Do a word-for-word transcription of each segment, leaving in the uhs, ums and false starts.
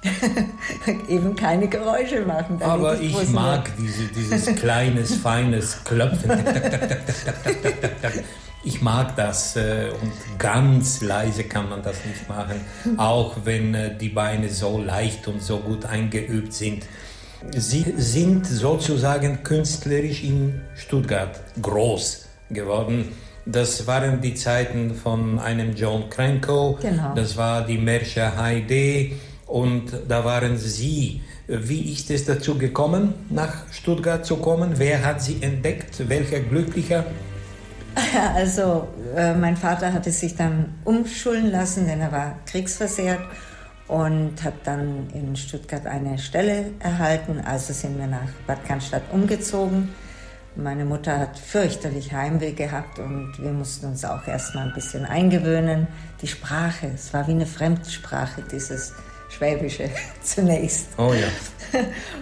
eben keine Geräusche machen. Aber ich, ich mag diese, dieses kleines, feines Klopfen. Tak, tak, tak, tak, tak, tak, tak, tak. Ich mag das äh, und ganz leise kann man das nicht machen, auch wenn äh, die Beine so leicht und so gut eingeübt sind. Sie sind sozusagen künstlerisch in Stuttgart groß geworden. Das waren die Zeiten von einem John Cranko, genau. Das war die Märsche Heide und da waren Sie. Wie ist es dazu gekommen, nach Stuttgart zu kommen? Wer hat Sie entdeckt? Welcher Glücklicher? Also äh, mein Vater hatte sich dann umschulen lassen, denn er war kriegsversehrt und hat dann in Stuttgart eine Stelle erhalten. Also sind wir nach Bad Cannstatt umgezogen. Meine Mutter hat fürchterlich Heimweh gehabt und wir mussten uns auch erstmal ein bisschen eingewöhnen. Die Sprache, es war wie eine Fremdsprache, dieses Schwäbische zunächst. Oh ja.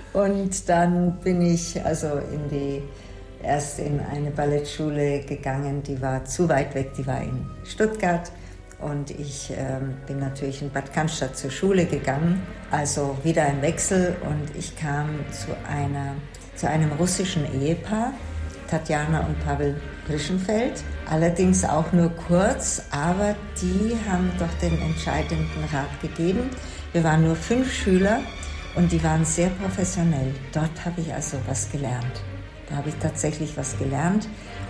Und dann bin ich also in die, erst in eine Ballettschule gegangen, die war zu weit weg, die war in Stuttgart. Und ich ähm, bin natürlich in Bad Cannstatt zur Schule gegangen, also wieder ein Wechsel und ich kam zu einer zu einem russischen Ehepaar, Tatjana und Pavel Grischenfeld. Allerdings auch nur kurz, aber die haben doch den entscheidenden Rat gegeben. Wir waren nur fünf Schüler und die waren sehr professionell. Dort habe ich also was gelernt. Da habe ich tatsächlich was gelernt.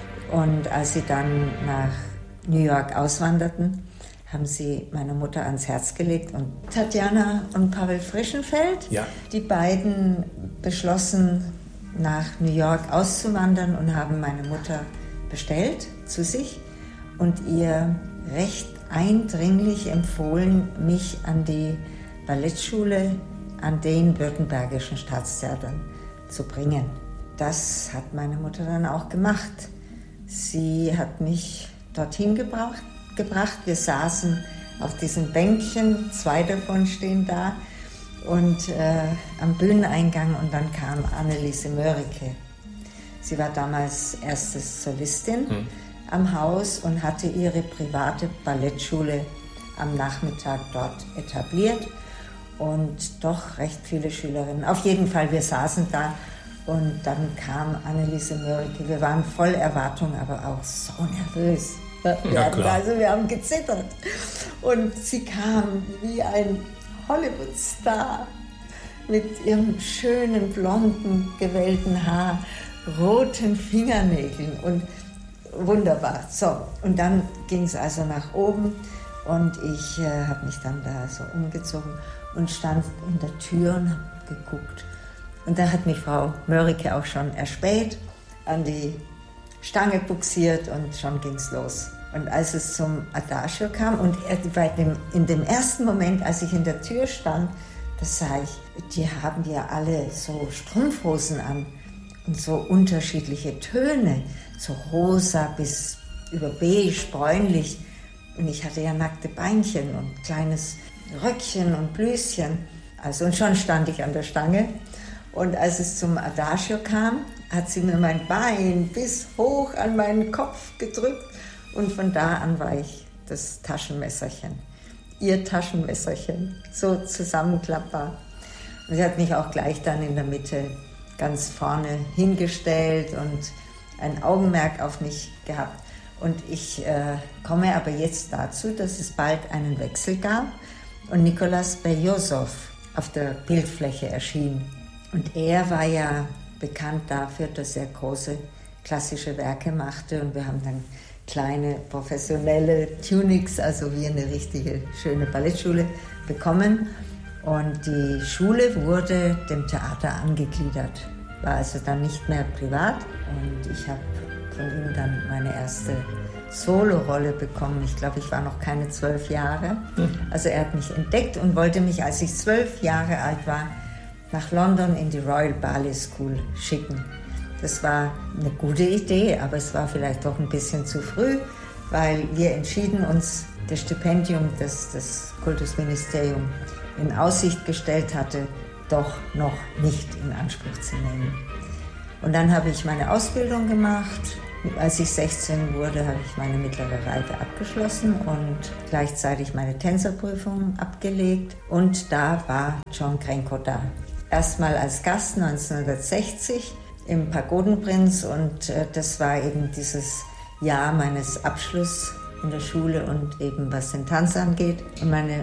Und als sie dann nach New York auswanderten, haben sie meiner Mutter ans Herz gelegt. Und Tatjana und Pavel Frischenfeld, ja. Die beiden beschlossen, nach New York auszuwandern und haben meine Mutter bestellt zu sich und ihr recht eindringlich empfohlen, mich an die Ballettschule an den Württembergischen Staatstheatern zu bringen. Das hat meine Mutter dann auch gemacht. Sie hat mich dorthin gebracht. gebracht. Wir saßen auf diesen Bänkchen, zwei davon stehen da, und äh, am Bühneneingang und dann kam Anneliese Mörike. Sie war damals erste Solistin hm. am Haus und hatte ihre private Ballettschule am Nachmittag dort etabliert und doch recht viele Schülerinnen. Auf jeden Fall, wir saßen da und dann kam Anneliese Mörike. Wir waren voll Erwartung, aber auch so nervös. Wir ja, hatten, klar. also wir haben gezittert. Und sie kam wie ein Hollywood-Star mit ihrem schönen, blonden, gewellten Haar, roten Fingernägeln und wunderbar. So, und dann ging es also nach oben und ich äh, habe mich dann da so umgezogen und stand in der Tür und habe geguckt. Und da hat mich Frau Mörike auch schon erspäht, an die Stange buxiert und schon ging es los. Und als es zum Adagio kam und bei dem, in dem ersten Moment, als ich in der Tür stand, da sah ich, die haben ja alle so Strumpfhosen an und so unterschiedliche Töne, so rosa bis über beige, bräunlich. Und ich hatte ja nackte Beinchen und kleines Röckchen und Blüschen. Also, und schon stand ich an der Stange. Und als es zum Adagio kam, hat sie mir mein Bein bis hoch an meinen Kopf gedrückt. Und von da an war ich das Taschenmesserchen, ihr Taschenmesserchen, so zusammenklappbar. Und sie hat mich auch gleich dann in der Mitte ganz vorne hingestellt und ein Augenmerk auf mich gehabt. Und ich äh, komme aber jetzt dazu, dass es bald einen Wechsel gab und Nicolas Belozow auf der Bildfläche erschien. Und er war ja bekannt dafür, dass er große klassische Werke machte und wir haben dann kleine professionelle Tunics, also wie eine richtige schöne Ballettschule bekommen. Und die Schule wurde dem Theater angegliedert, war also dann nicht mehr privat. Und ich habe von ihm dann meine erste Solorolle bekommen. Ich glaube, ich war noch keine zwölf Jahre. Also er hat mich entdeckt und wollte mich, als ich zwölf Jahre alt war, nach London in die Royal Ballet School schicken. Das war eine gute Idee, aber es war vielleicht doch ein bisschen zu früh, weil wir entschieden uns, das Stipendium, das das Kultusministerium in Aussicht gestellt hatte, doch noch nicht in Anspruch zu nehmen. Und dann habe ich meine Ausbildung gemacht Als ich sechzehn wurde, habe ich meine mittlere Reife abgeschlossen und gleichzeitig meine Tänzerprüfung abgelegt. Und da war John Crenco da. Erstmal als Gast neunzehnhundertsechzig im Pagodenprinz und äh, das war eben dieses Jahr meines Abschlusses in der Schule und eben was den Tanz angeht. Und meine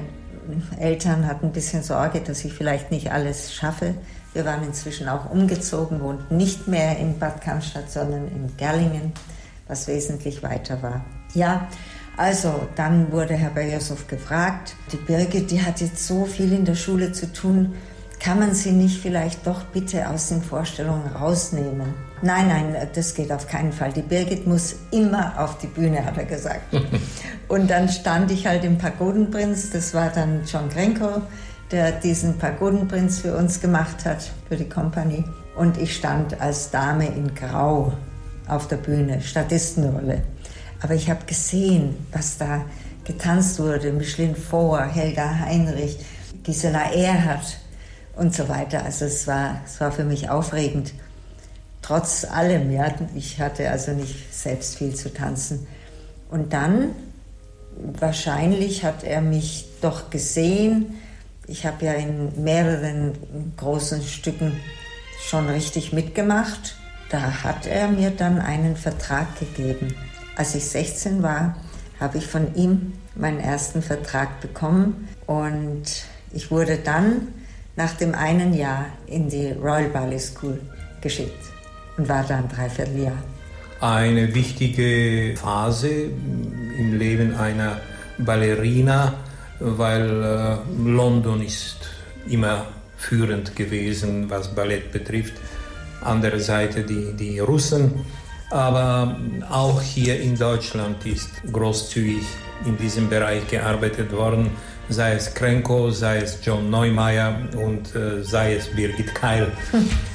Eltern hatten ein bisschen Sorge, dass ich vielleicht nicht alles schaffe. Wir waren inzwischen auch umgezogen, wohnten nicht mehr in Bad Cannstatt, sondern in Gerlingen, was wesentlich weiter war. Ja, also dann wurde Herr Bejersow gefragt, die Birgit, die hat jetzt so viel in der Schule zu tun, kann man sie nicht vielleicht doch bitte aus den Vorstellungen rausnehmen? Nein, nein, das geht auf keinen Fall. Die Birgit muss immer auf die Bühne, hat er gesagt. Und dann stand ich halt im Pagodenprinz, das war dann John Crenco, der diesen Pagodenprinz für uns gemacht hat, für die Kompanie. Und ich stand als Dame in Grau auf der Bühne, Statistenrolle. Aber ich habe gesehen, was da getanzt wurde. Micheline Foer, Helga Heinrich, Gisela Erhardt und so weiter. Also es war, es war für mich aufregend. Trotz allem, ja, ich hatte also nicht selbst viel zu tanzen. Und dann, wahrscheinlich hat er mich doch gesehen. Ich habe ja in mehreren großen Stücken schon richtig mitgemacht. Da hat er mir dann einen Vertrag gegeben. Als ich sechzehn war, habe ich von ihm meinen ersten Vertrag bekommen. Und ich wurde dann nach dem einen Jahr in die Royal Ballet School geschickt und war da ein Dreivierteljahr. Eine wichtige Phase im Leben einer Ballerina, weil äh, London ist immer führend gewesen, was Ballett betrifft. Andere Seite die, die Russen. Aber auch hier in Deutschland ist großzügig in diesem Bereich gearbeitet worden, sei es Crenco, sei es John Neumeier und äh, sei es Birgit Keil.